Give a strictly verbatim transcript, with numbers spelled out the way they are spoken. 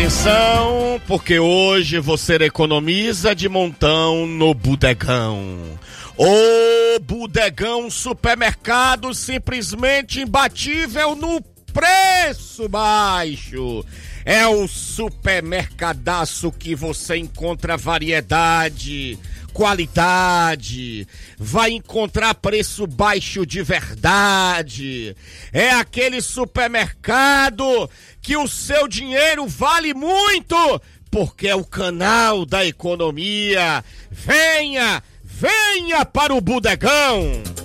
Atenção, porque hoje você economiza de montão no Bodegão. O Bodegão Supermercado, simplesmente imbatível no preço baixo. É o supermercadaço que você encontra variedade, qualidade, vai encontrar preço baixo de verdade. É aquele supermercado que o seu dinheiro vale muito, porque é o canal da economia. Venha, venha para o Bodegão.